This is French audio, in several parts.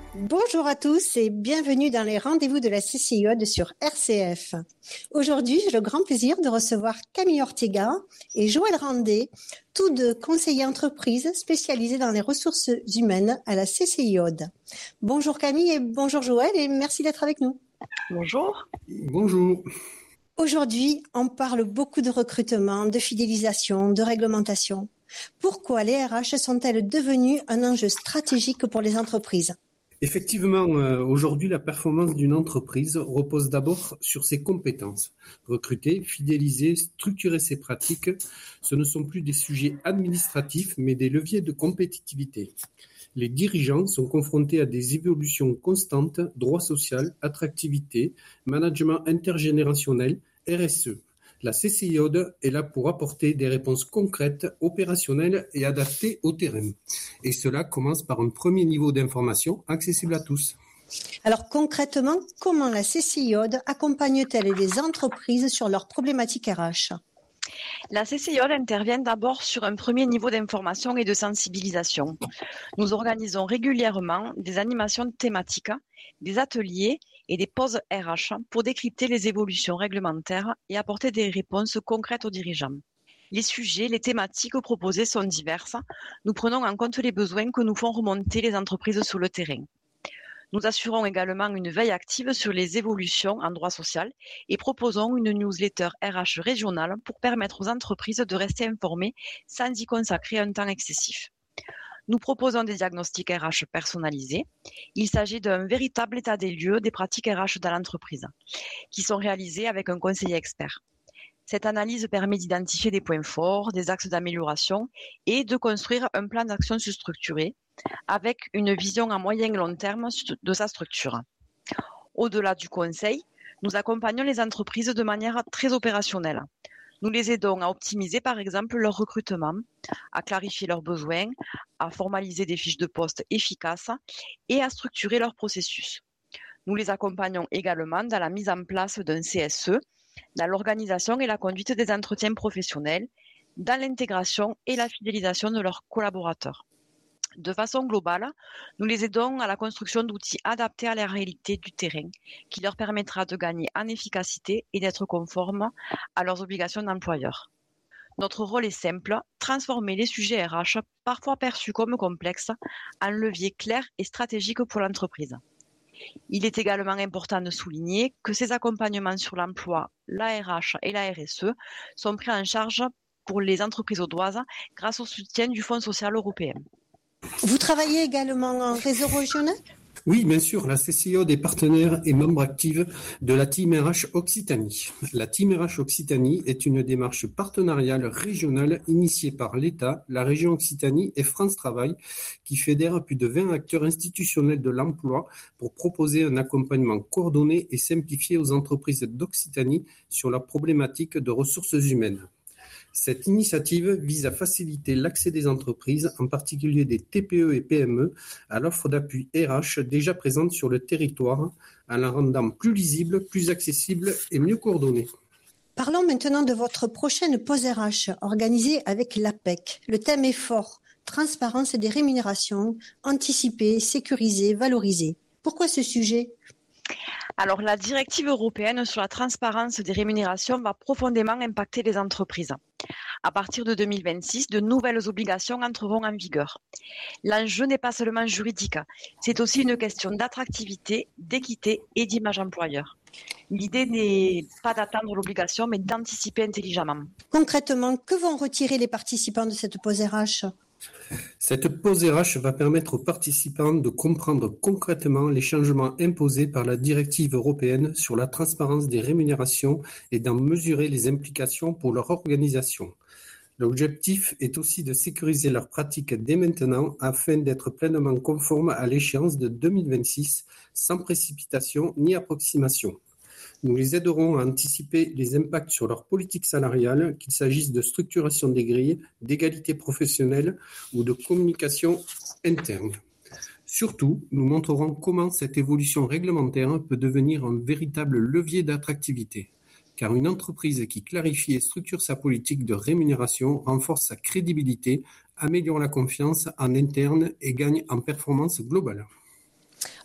Bonjour à tous et bienvenue dans les rendez-vous de la CCIOD sur RCF. Aujourd'hui, j'ai le grand plaisir de recevoir Camille Ortega et Joël Randé, tous deux conseillers entreprises spécialisés dans les ressources humaines à la CCIOD. Bonjour Camille et bonjour Joël et merci d'être avec nous. Bonjour. Bonjour. Aujourd'hui, on parle beaucoup de recrutement, de fidélisation, de réglementation. Pourquoi les RH sont-elles devenues un enjeu stratégique pour les entreprises ? Effectivement, aujourd'hui, la performance d'une entreprise repose d'abord sur ses compétences. Recruter, fidéliser, structurer ses pratiques, ce ne sont plus des sujets administratifs, mais des leviers de compétitivité. Les dirigeants sont confrontés à des évolutions constantes, droit social, attractivité, management intergénérationnel, RSE. La CCIOD est là pour apporter des réponses concrètes, opérationnelles et adaptées au terrain. Et cela commence par un premier niveau d'information accessible à tous. Alors concrètement, comment la CCIOD accompagne-t-elle les entreprises sur leurs problématiques RH ? La CCIOD intervient d'abord sur un premier niveau d'information et de sensibilisation. Nous organisons régulièrement des animations thématiques, des ateliers et des pauses RH pour décrypter les évolutions réglementaires et apporter des réponses concrètes aux dirigeants. Les sujets, les thématiques proposées sont diverses. Nous prenons en compte les besoins que nous font remonter les entreprises sur le terrain. Nous assurons également une veille active sur les évolutions en droit social et proposons une newsletter RH régionale pour permettre aux entreprises de rester informées sans y consacrer un temps excessif. Nous proposons des diagnostics RH personnalisés. Il s'agit d'un véritable état des lieux des pratiques RH dans l'entreprise, qui sont réalisés avec un conseiller expert. Cette analyse permet d'identifier des points forts, des axes d'amélioration et de construire un plan d'action structuré avec une vision à moyen et long terme de sa structure. Au-delà du conseil, nous accompagnons les entreprises de manière très opérationnelle. Nous les aidons à optimiser par exemple leur recrutement, à clarifier leurs besoins, à formaliser des fiches de poste efficaces et à structurer leurs processus. Nous les accompagnons également dans la mise en place d'un CSE, dans l'organisation et la conduite des entretiens professionnels, dans l'intégration et la fidélisation de leurs collaborateurs. De façon globale, nous les aidons à la construction d'outils adaptés à la réalité du terrain, qui leur permettra de gagner en efficacité et d'être conformes à leurs obligations d'employeur. Notre rôle est simple, transformer les sujets RH, parfois perçus comme complexes, en levier clair et stratégique pour l'entreprise. Il est également important de souligner que ces accompagnements sur l'emploi, la RH et la RSE sont pris en charge pour les entreprises audoises grâce au soutien du Fonds social européen. Vous travaillez également en réseau régional ? Oui, bien sûr, la CCIOD est partenaire et membre active de la Team RH Occitanie. La Team RH Occitanie est une démarche partenariale régionale initiée par l'État, la région Occitanie et France Travail qui fédère plus de 20 acteurs institutionnels de l'emploi pour proposer un accompagnement coordonné et simplifié aux entreprises d'Occitanie sur la problématique de ressources humaines. Cette initiative vise à faciliter l'accès des entreprises, en particulier des TPE et PME, à l'offre d'appui RH déjà présente sur le territoire, en la rendant plus lisible, plus accessible et mieux coordonnée. Parlons maintenant de votre prochaine pause RH organisée avec l'APEC. Le thème est fort, transparence des rémunérations, anticiper, sécuriser, valoriser. Pourquoi ce sujet ? Alors, la directive européenne sur la transparence des rémunérations va profondément impacter les entreprises. À partir de 2026, de nouvelles obligations entreront en vigueur. L'enjeu n'est pas seulement juridique, c'est aussi une question d'attractivité, d'équité et d'image employeur. L'idée n'est pas d'attendre l'obligation, mais d'anticiper intelligemment. Concrètement, que vont retirer les participants de cette pause RH ? Cette pause RH va permettre aux participants de comprendre concrètement les changements imposés par la directive européenne sur la transparence des rémunérations et d'en mesurer les implications pour leur organisation. L'objectif est aussi de sécuriser leurs pratiques dès maintenant afin d'être pleinement conformes à l'échéance de 2026 sans précipitation ni approximation. Nous les aiderons à anticiper les impacts sur leur politique salariale, qu'il s'agisse de structuration des grilles, d'égalité professionnelle ou de communication interne. Surtout, nous montrerons comment cette évolution réglementaire peut devenir un véritable levier d'attractivité. Car une entreprise qui clarifie et structure sa politique de rémunération renforce sa crédibilité, améliore la confiance en interne et gagne en performance globale.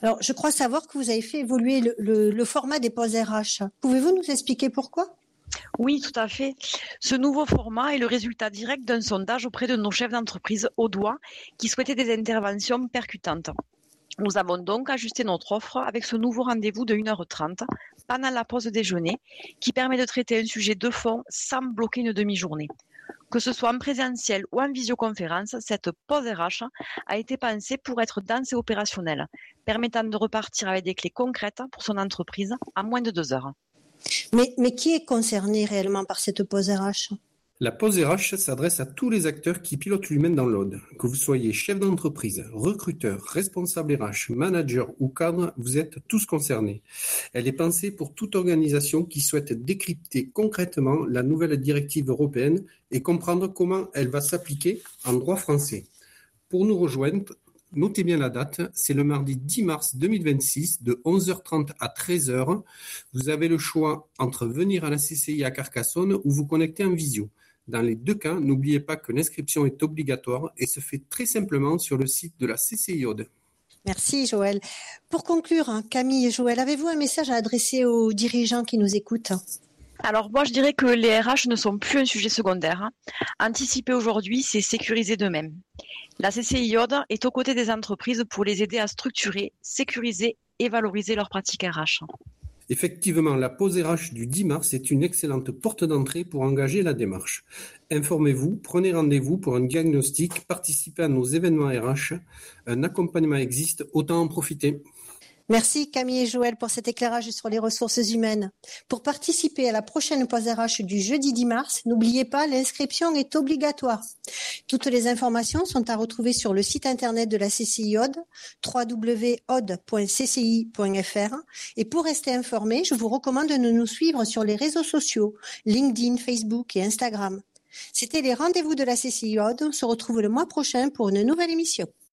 Alors, je crois savoir que vous avez fait évoluer le format des pauses RH. Pouvez-vous nous expliquer pourquoi ? Oui, tout à fait. Ce nouveau format est le résultat direct d'un sondage auprès de nos chefs d'entreprise audois qui souhaitaient des interventions percutantes. Nous avons donc ajusté notre offre avec ce nouveau rendez-vous de 1h30 pendant la pause déjeuner qui permet de traiter un sujet de fond sans bloquer une demi-journée. Que ce soit en présentiel ou en visioconférence, cette pause RH a été pensée pour être dense et opérationnelle, permettant de repartir avec des clés concrètes pour son entreprise en moins de 2 heures. Mais qui est concerné réellement par cette pause RH ? La pause RH s'adresse à tous les acteurs qui pilotent l'humain dans l'Aude. Que vous soyez chef d'entreprise, recruteur, responsable RH, manager ou cadre, vous êtes tous concernés. Elle est pensée pour toute organisation qui souhaite décrypter concrètement la nouvelle directive européenne et comprendre comment elle va s'appliquer en droit français. Pour nous rejoindre, notez bien la date, c'est le mardi 10 mars 2026 de 11h30 à 13h. Vous avez le choix entre venir à la CCI à Carcassonne ou vous connecter en visio. Dans les deux cas, n'oubliez pas que l'inscription est obligatoire et se fait très simplement sur le site de la CCI Aude. Merci Joël. Pour conclure, Camille et Joël, avez-vous un message à adresser aux dirigeants qui nous écoutent ? Alors moi, je dirais que les RH ne sont plus un sujet secondaire. Anticiper aujourd'hui, c'est sécuriser demain. La CCI Aude est aux côtés des entreprises pour les aider à structurer, sécuriser et valoriser leurs pratiques RH. Effectivement, la pause RH du 10 mars est une excellente porte d'entrée pour engager la démarche. Informez-vous, prenez rendez-vous pour un diagnostic, participez à nos événements RH. Un accompagnement existe, autant en profiter. Merci Camille et Joël pour cet éclairage sur les ressources humaines. Pour participer à la prochaine pause RH du jeudi 10 mars, n'oubliez pas, l'inscription est obligatoire. Toutes les informations sont à retrouver sur le site internet de la CCI Aude, www.aude.cci.fr. Et pour rester informé, je vous recommande de nous suivre sur les réseaux sociaux, LinkedIn, Facebook et Instagram. C'était les rendez-vous de la CCI Aude. On se retrouve le mois prochain pour une nouvelle émission.